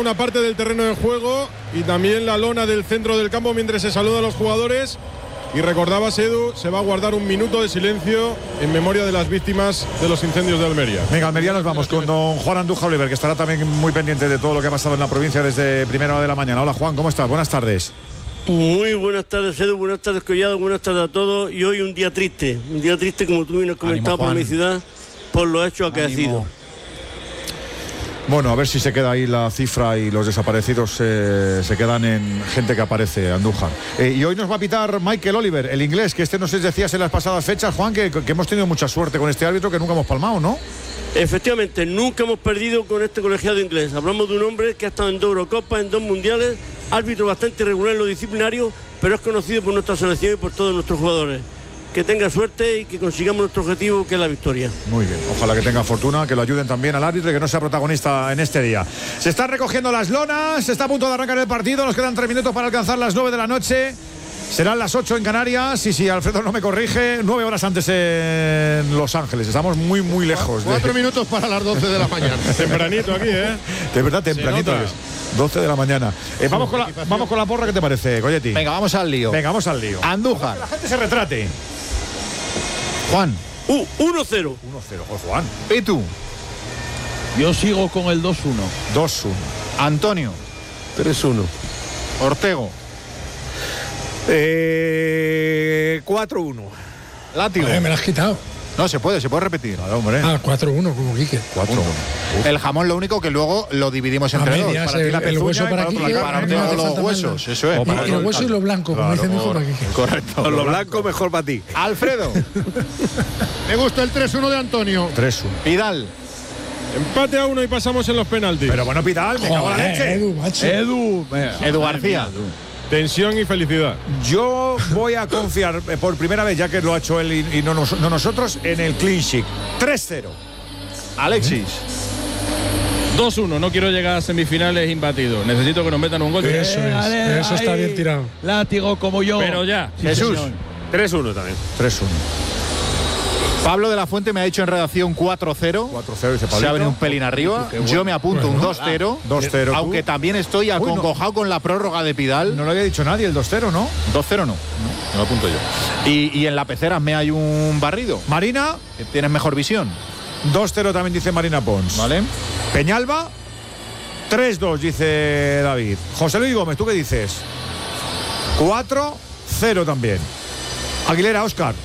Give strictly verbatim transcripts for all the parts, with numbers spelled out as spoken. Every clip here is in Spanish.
una parte del terreno de juego y también la lona del centro del campo mientras se saluda a los jugadores. Y recordabas, Edu, se va a guardar un minuto de silencio en memoria de las víctimas de los incendios de Almería. Venga, Almería nos vamos con don Juan Andújar Oliver, que estará también muy pendiente de todo lo que ha pasado en la provincia desde primera hora de la mañana. Hola, Juan, ¿cómo estás? Buenas tardes. Muy buenas tardes, Edu, buenas tardes, Collado, buenas tardes a todos. Y hoy un día triste, un día triste, como tú bien has comentado, por mi ciudad, por los hechos acaecidos. Bueno, a ver si se queda ahí la cifra y los desaparecidos eh, se quedan en gente que aparece, Andújar. Eh, y hoy nos va a pitar Michael Oliver, el inglés, que este nos decías en las pasadas fechas, Juan, que, que hemos tenido mucha suerte con este árbitro, que nunca hemos palmado, ¿no? Efectivamente, nunca hemos perdido con este colegiado inglés. Hablamos de un hombre que ha estado en dos Eurocopas, en dos Mundiales, árbitro bastante irregular en lo disciplinario, pero es conocido por nuestra selección y por todos nuestros jugadores. Que tenga suerte y que consigamos nuestro objetivo, que es la victoria. Muy bien, ojalá que tenga fortuna, que lo ayuden también al árbitro y que no sea protagonista en este día. Se están recogiendo las lonas, se está a punto de arrancar el partido, nos quedan tres minutos para alcanzar las nueve de la noche. Serán las ocho en Canarias y si Alfredo no me corrige, nueve horas antes en Los Ángeles. Estamos muy, muy lejos. Cuatro de... minutos para las doce de la mañana. Tempranito aquí, ¿eh? De verdad, tempranito. doce de la mañana. Eh, vamos, con la, vamos con la porra, ¿qué te parece, Goyetti? Venga, vamos al lío. Venga, vamos al lío. Andújar. Que la gente se retrate. Juan. Uh, uno cero. uno cero, oh, Juan. ¿Y tú? Yo sigo con el dos uno. dos uno. Antonio. tres uno. Ortego. Eh, cuatro uno. Látigo. Eh, me lo has quitado. No, se puede, se puede repetir. Vale, hombre. Ah, cuatro uno, como Quique. cuatro uno. El jamón, lo único que luego lo dividimos entre dos. medias, Para ti el- la el pezuña hueso y para otro Quique, la a carne. mí me Para hace los falta huesos, eso es. Y, para y el hueso y lo blanco, como dice mi hijo para Quique. Correcto. Con lo blanco mejor para ti. Alfredo. Me gusta el tres uno de Antonio. tres uno. Vidal. Empate a uno y pasamos en los penaltis. Pero bueno, Pidal, me cago en la Joder, leche. Edu, macho. Edu. Edu García. Tensión y felicidad. Yo voy a confiar eh, por primera vez, ya que lo ha hecho él y, y no, nos- no nosotros, en el clean sheet. tres cero. Alexis. dos uno. No quiero llegar a semifinales imbatido. Necesito que nos metan un gol. Eso es, eso está bien tirado. Látigo como yo. Pero ya. Jesús. tres uno también. tres uno. Pablo de la Fuente me ha dicho en redacción cuatro cero. cuatro cero dice Se ha venido Pablito. un pelín arriba. Yo me apunto un dos cero. dos cero. Aunque también estoy no. acongojado con la prórroga de Pidal. No lo había dicho nadie el dos cero, ¿no? dos cero no. No lo apunto yo. Y, y en la pecera me hay un barrido. Marina, Que tienes mejor visión. dos cero también dice Marina Pons. ¿Vale? Peñalba, tres dos dice David. José Luis Gómez, ¿tú qué dices? cuatro cero también. Aguilera, Óscar.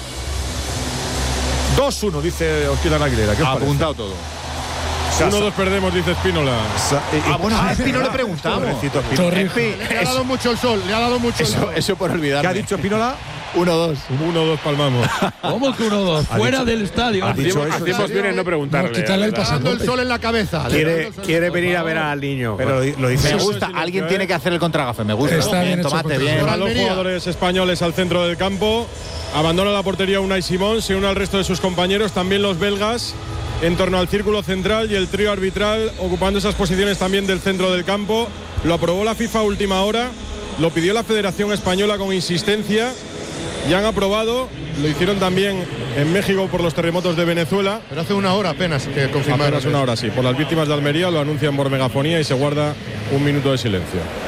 dos uno dice Oscar Aguilera. ¿Qué os parece? Apuntado todo. Sa- uno dos perdemos, dice Espínola. sa- eh, Ah, bueno, a Espi no le ah, preguntamos. pobrecito Espínola. Torrijos. Le ha dado mucho el sol, le ha dado mucho el Eso, sol. eso por olvidarme. ¿Qué ha dicho Espínola? uno dos. uno dos palmamos. ¿Cómo que uno dos? Ha Fuera dicho- del estadio. ha dicho eso. Hacemos bien en no preguntarle. No, quitarle el la verdad. Le ha dado el pasaporte. sol en la cabeza. Le ha dado Quiere, el sol en quiere la venir a cabeza. ver al niño. Pero lo, lo dice. Me Eso gusta. sí, Alguien ¿eh? tiene que hacer el contragafe. Me gusta. Está bien hecho, tomate, porque- bien. A los Almería. jugadores españoles al centro del campo. Abandona la portería Unai Simón, se une al resto de sus compañeros, también los belgas, en torno al círculo central y el trío arbitral ocupando esas posiciones también del centro del campo. Lo aprobó la FIFA a última hora, lo pidió la Federación Española con insistencia y han aprobado. Lo hicieron también en México por los terremotos de Venezuela. Pero hace una hora apenas que confirmaron. Apenas una hora, sí. Por las víctimas de Almería lo anuncian por megafonía y se guarda un minuto de silencio.